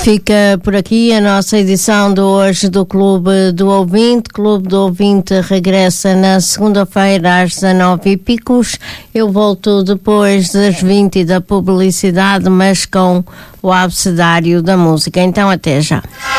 Fica por aqui a nossa edição de hoje do Clube do Ouvinte. Clube do Ouvinte regressa na segunda-feira às 19h. Eu volto depois das 20 da publicidade, mas com o abecedário da música. Então, até já.